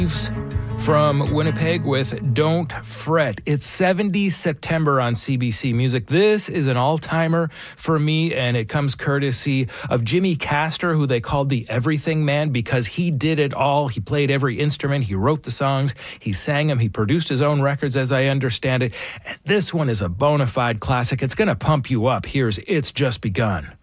From Winnipeg with Don't Fret. It's 70 September on CBC Music. This is an all-timer for me, and it comes courtesy of Jimmy Castor, who they called the Everything Man because he did it all. He played every instrument. He wrote the songs. He sang them. He produced his own records, as I understand it. And this one is a bona fide classic. It's going to pump you up. Here's It's Just Begun.